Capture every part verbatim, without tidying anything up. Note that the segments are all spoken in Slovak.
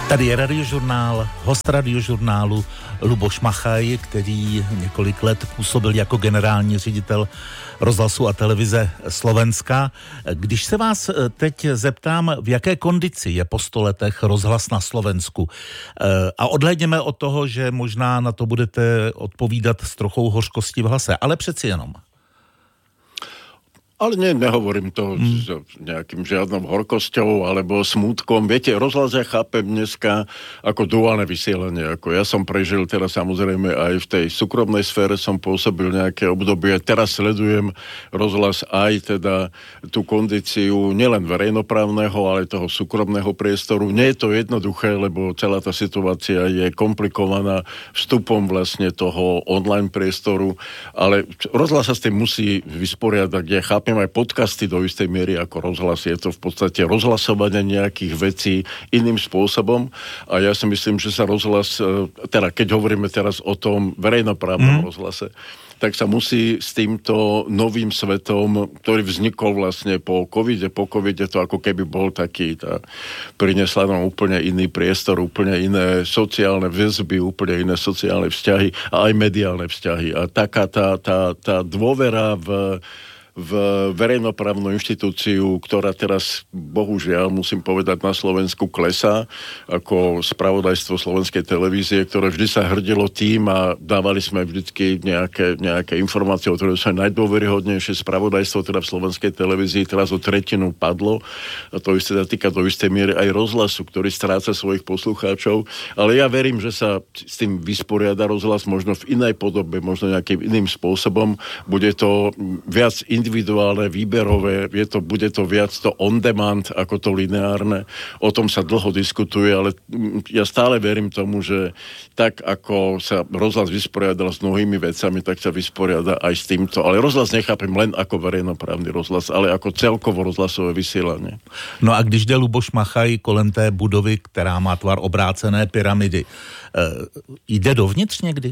Tady je radiožurnál, host radiožurnálu Luboš Machaj, který několik let působil jako generální ředitel rozhlasu a televize Slovenska. Když se vás teď zeptám, v jaké kondici je po sto letech rozhlas na Slovensku, a odhlédněme od toho, že možná na to budete odpovídat s trochou hořkosti v hlase, ale přeci jenom. Ale nie, nehovorím to hmm. s nejakým žiadnou horkosťou alebo smútkom. Viete, rozhlas ja chápem dneska ako duálne vysielanie. Ako ja som prežil teraz samozrejme aj v tej súkromnej sfére som pôsobil nejaké obdobie. Teraz sledujem rozhlas aj teda tú kondíciu nielen verejnoprávneho, ale toho súkromného priestoru. Nie je to jednoduché, lebo celá tá situácia je komplikovaná vstupom vlastne toho online priestoru, ale rozhlas sa s tým musí vysporiadať. Ja chápem aj podcasty do istej miery ako rozhlas. Je to v podstate rozhlasovanie nejakých vecí iným spôsobom a ja si myslím, že sa rozhlas, teda keď hovoríme teraz o tom verejnoprávnom mm. rozhlase, tak sa musí s týmto novým svetom, ktorý vznikol vlastne po covide, po covide to ako keby bol taký, tá, priniesla nám úplne iný priestor, úplne iné sociálne väzby, úplne iné sociálne vzťahy a aj mediálne vzťahy. A taká tá, tá, tá dôvera v v verejnoprávnu inštitúciu, ktorá teraz, bohužiaľ, musím povedať, na Slovensku klesá, ako spravodajstvo slovenskej televízie, ktoré vždy sa hrdilo tým a dávali sme vždycky nejaké, nejaké informácie, o ktoré sú najdôveryhodnejšie spravodajstvo, teda v slovenskej televízii, teraz o tretinu padlo. A to isté sa týka do istej miery aj rozhlasu, ktorý stráca svojich poslucháčov. Ale ja verím, že sa s tým vysporiada rozhlas možno v inej podobe, možno nejakým iným spôsobom. Bude to viac individuálne, výberové, je to, bude to viac to on demand ako to lineárne. O tom sa dlho diskutuje, ale ja stále verím tomu, že tak ako sa rozhlas vysporiadal s mnohými vecami, tak sa vysporiada aj s týmto. Ale rozhlas nechápem len ako verejnoprávny rozhlas, ale ako celkovo rozhlasové vysielanie. No a když jde Luboš Machaj kolem té budovy, která má tvar obrácené pyramidy, e, jde dovnitř někdy?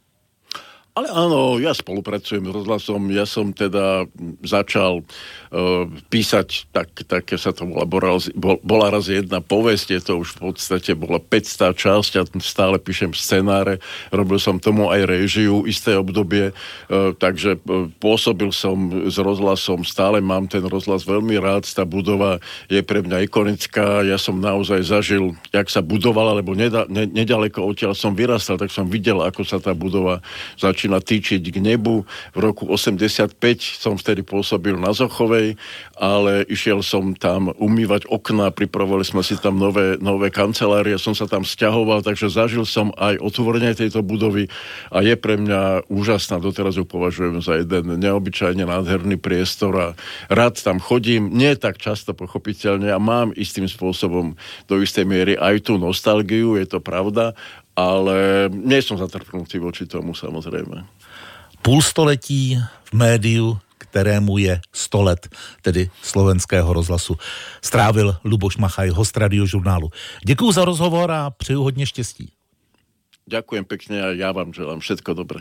Ale áno, ja spolupracujem s rozhlasom, ja som teda začal uh, písať, tak, tak sa to bola, bol, bola raz jedna povesť, je to už v podstate bola päťstá časť a stále píšem scenáre, robil som tomu aj réžiu, isté obdobie, uh, takže uh, pôsobil som s rozhlasom, stále mám ten rozhlas veľmi rád, tá budova je pre mňa ikonická, ja som naozaj zažil, jak sa budovala, lebo neda, ne, nedaleko odtiaľ som vyrastal, tak som videl, ako sa tá budova začína na týčiť k nebu. V roku osemdesiatpäť som vtedy pôsobil na Zochovej, ale išiel som tam umývať okná, pripravovali sme si tam nové, nové kancelárie, som sa tam sťahoval, takže zažil som aj otvorenie tejto budovy a je pre mňa úžasná. Doteraz ju považujem za jeden neobyčajne nádherný priestor a rád tam chodím, nie tak často pochopiteľne a mám istým spôsobom do istej miery aj tú nostalgiu, je to pravda, ale nie som zatrpnutý voči tomu, samozrejme. Půl století v médiu, kterému je sto let, tedy slovenského rozhlasu, strávil Luboš Machaj, host radiožurnálu. Děkuju za rozhovor a přeju hodně štěstí. Ďakujem pekne a ja vám želám všetko dobré.